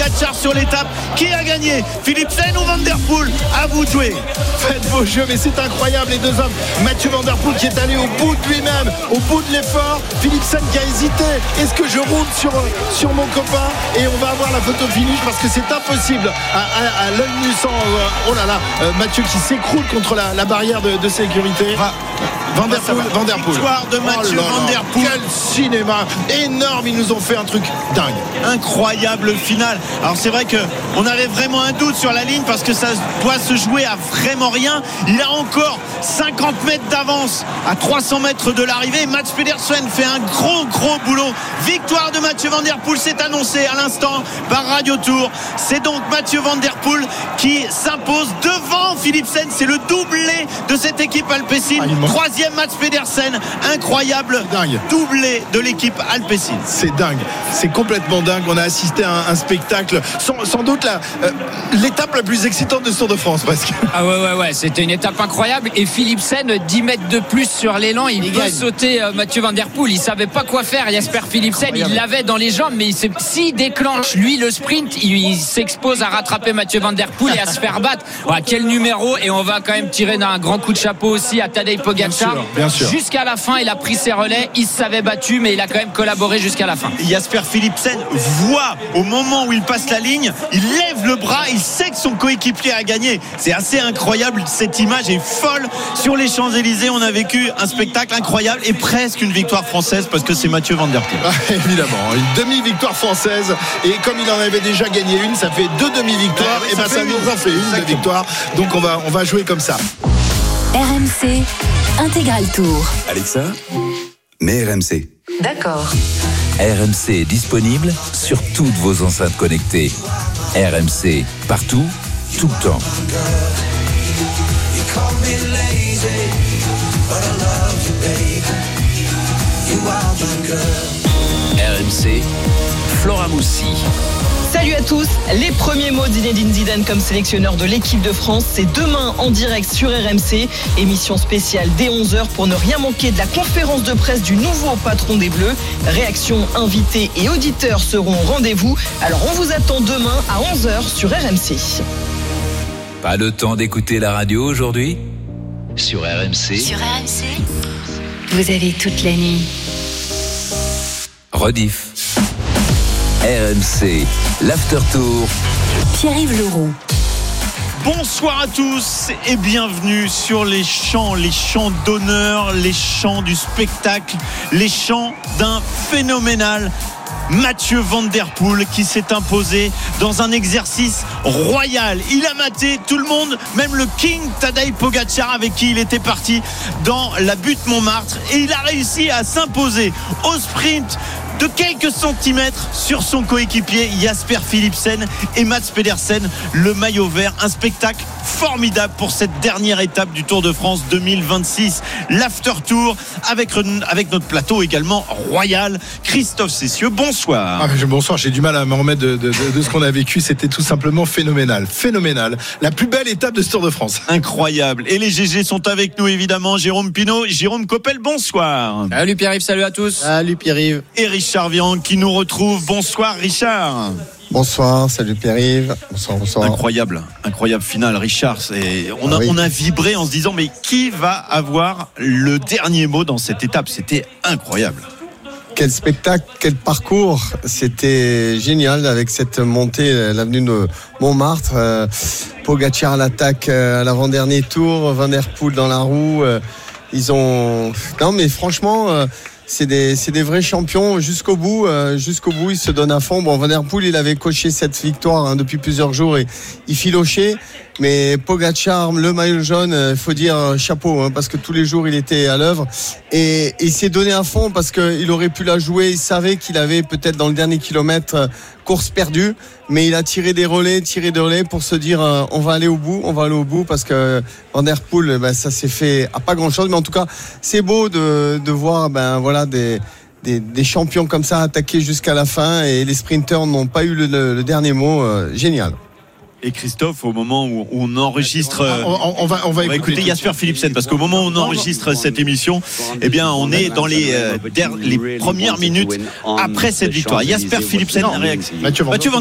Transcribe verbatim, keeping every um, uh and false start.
Pogačar sur l'étape. Qui a gagné, Philipsen ou Van Der Poel? À vous de jouer. Faites vos jeux, mais c'est incroyable les deux hommes. Mathieu Van Der Poel qui est allé au bout de lui-même, au bout de l'effort. Philipsen qui a hésité. Est-ce que je roule sur, sur mon copain? Et on va avoir la photo finish parce que c'est impossible à, à, à l'œil nu sans. Euh, oh là là, euh, Mathieu qui s'écroule contre la, la barrière de, de sécurité. Va. Van Der Poel, Van Der Poel. Victoire de Mathieu oh Van Der Poel. Quel cinéma énorme, ils nous ont fait un truc dingue. Incroyable finale. Alors c'est vrai qu'on avait vraiment un doute sur la ligne parce que ça doit se jouer à vraiment rien. Il a encore cinquante mètres d'avance à trois cents mètres de l'arrivée. Mats Pedersen fait un gros gros boulot. Victoire de Mathieu Van Der Poel, c'est annoncé à l'instant par Radio Tour. C'est donc Mathieu Van Der Poel qui s'impose devant Philipsen. C'est le doublé de cette équipe Alpecin. Ah, troisième Mats Pedersen, incroyable doublé de l'équipe Alpecin. C'est dingue, c'est complètement dingue. On a assisté à un, un spectacle sans, sans doute la, euh, l'étape la plus excitante de ce Tour de France presque. Ah ouais ouais ouais, c'était une étape incroyable. Et Philipsen, dix mètres de plus sur l'élan, il, il peut gagne. sauter euh, Mathieu Van Der Poel. Il savait pas quoi faire, Jasper Philipsen. Incroyable. Il l'avait dans les jambes, mais s'il déclenche lui le sprint, il, il s'expose à rattraper Mathieu Van Der Poel et à se faire battre. Ouais, quel numéro. Et on va quand même tirer d'un grand coup de chapeau aussi à Tadej Pogačar. Bien sûr. Jusqu'à la fin, il a pris ses relais, il s'avait battu, mais il a quand même collaboré jusqu'à la fin. Jasper Philipsen voit au moment où il passe la ligne, il lève le bras, il sait que son coéquipier a gagné. C'est assez incroyable, cette image est folle. Sur les Champs-Élysées, on a vécu un spectacle incroyable et presque une victoire française parce que c'est Mathieu Van Der Poel. Ah, évidemment, une demi-victoire française et comme il en avait déjà gagné une, ça fait deux demi-victoires. Ah, et ben ça nous en fait une de victoire. Donc on va, on va jouer comme ça. R M C Intégral Tour. Alexa, mets R M C. D'accord. R M C est disponible sur toutes vos enceintes connectées. R M C, partout, tout le temps. R M C, Flora Moussi. Salut à tous, les premiers mots d'Zinedine Zidane comme sélectionneur de l'équipe de France, c'est demain en direct sur R M C, émission spéciale dès onze heures pour ne rien manquer de la conférence de presse du nouveau patron des Bleus. Réactions, invités et auditeurs seront au rendez-vous, alors on vous attend demain à onze heures sur R M C. Pas le temps d'écouter la radio aujourd'hui? Sur R M C. Sur R M C, vous avez toute la nuit. Rediff. R M C, l'After Tour. Pierre-Yves Leroux. Bonsoir à tous et bienvenue sur les champs, les champs d'honneur, les champs du spectacle, les champs d'un phénoménal Mathieu Van Der Poel qui s'est imposé dans un exercice royal. Il a maté tout le monde, même le King Tadej Pogačar avec qui il était parti dans la butte Montmartre, et il a réussi à s'imposer au sprint de quelques centimètres sur son coéquipier Jasper Philipsen et Mats Pedersen, le maillot vert. Un spectacle formidable pour cette dernière étape du Tour de France deux mille vingt-six, l'After Tour avec, avec notre plateau également royal, Christophe Cessieux. Bonsoir. Ah, bonsoir, j'ai du mal à me remettre de, de, de, de ce qu'on a vécu. C'était tout simplement phénoménal, phénoménal. La plus belle étape de ce Tour de France. Incroyable. Et les G G sont avec nous évidemment. Jérôme Pinault, Jérôme Coppel, bonsoir. Salut Pierre-Yves, salut à tous. Salut Pierre-Yves. Et Richard Vian qui nous retrouve. Bonsoir Richard. Bonsoir, salut Pierre-Yves. Bonsoir, bonsoir. Incroyable, incroyable finale, Richard. C'est, on, a, ah oui. on a vibré en se disant, mais qui va avoir le dernier mot dans cette étape? C'était incroyable. Quel spectacle, quel parcours. C'était génial avec cette montée, l'avenue de Montmartre. Euh, Pogačar à l'attaque à l'avant-dernier tour, Van Der Poel dans la roue. Euh, ils ont. Non, mais franchement. Euh, C'est des, c'est des vrais champions jusqu'au bout, euh, jusqu'au bout, ils se donnent à fond. Bon, Van Der Poel, il avait coché cette victoire hein, depuis plusieurs jours et il filochait. Mais Pogačar, le maillot jaune, il faut dire chapeau, hein, parce que tous les jours il était à l'œuvre et, et il s'est donné à fond parce qu'il aurait pu la jouer. Il savait qu'il avait peut-être dans le dernier kilomètre course perdue, mais il a tiré des relais, tiré des relais pour se dire euh, on va aller au bout, on va aller au bout parce que Van Der Poel, ben, ça s'est fait à pas grand-chose, mais en tout cas c'est beau de, de voir ben voilà des Des, des champions comme ça attaquer jusqu'à la fin et les sprinteurs n'ont pas eu le, le, le dernier mot. Euh, génial. Et Christophe, au moment où on enregistre, on, on, on, va, on va on va écouter, écouter Jasper Philipsen, parce qu'au moment où on enregistre cette émission, eh bien, on est dans les, euh, der, les premières minutes après cette victoire. Jasper Philipsen, réaction. Mathieu Van